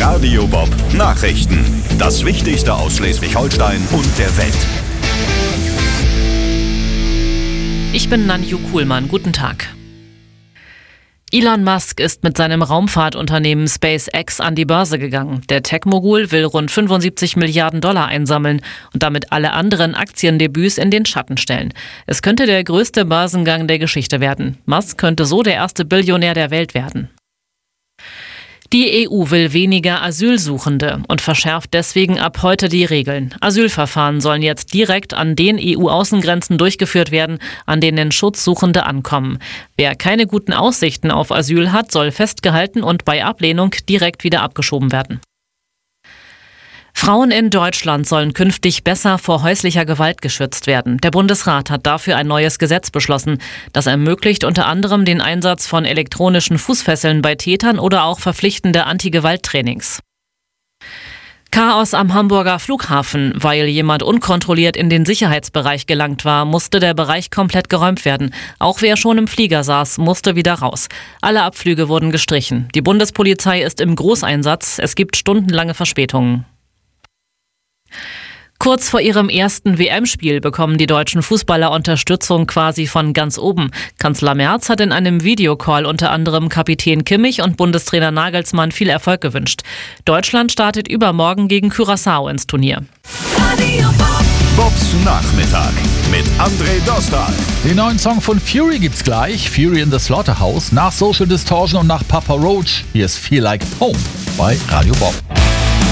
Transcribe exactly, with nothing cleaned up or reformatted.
Radio Bob Nachrichten. Das Wichtigste aus Schleswig-Holstein und der Welt. Ich bin Nanju Kuhlmann. Guten Tag. Elon Musk ist mit seinem Raumfahrtunternehmen SpaceX an die Börse gegangen. Der Tech-Mogul will rund fünfundsiebzig Milliarden Dollar einsammeln und damit alle anderen Aktiendebüts in den Schatten stellen. Es könnte der größte Börsengang der Geschichte werden. Musk könnte so der erste Billionär der Welt werden. Die E U will weniger Asylsuchende und verschärft deswegen ab heute die Regeln. Asylverfahren sollen jetzt direkt an den E U-Außengrenzen durchgeführt werden, an denen Schutzsuchende ankommen. Wer keine guten Aussichten auf Asyl hat, soll festgehalten und bei Ablehnung direkt wieder abgeschoben werden. Frauen in Deutschland sollen künftig besser vor häuslicher Gewalt geschützt werden. Der Bundesrat hat dafür ein neues Gesetz beschlossen. Das ermöglicht unter anderem den Einsatz von elektronischen Fußfesseln bei Tätern oder auch verpflichtende Anti-Gewalt-Trainings. Chaos am Hamburger Flughafen. Weil jemand unkontrolliert in den Sicherheitsbereich gelangt war, musste der Bereich komplett geräumt werden. Auch wer schon im Flieger saß, musste wieder raus. Alle Abflüge wurden gestrichen. Die Bundespolizei ist im Großeinsatz. Es gibt stundenlange Verspätungen. Kurz vor ihrem ersten W M-Spiel bekommen die deutschen Fußballer Unterstützung quasi von ganz oben. Kanzler Merz hat in einem Videocall unter anderem Kapitän Kimmich und Bundestrainer Nagelsmann viel Erfolg gewünscht. Deutschland startet übermorgen gegen Curaçao ins Turnier. Bobs Nachmittag mit André Dostal. Den neuen Song von Fury gibt's gleich. Fury in the Slaughterhouse. Nach Social Distortion und nach Papa Roach. Hier ist Feel Like Home bei Radio Bob.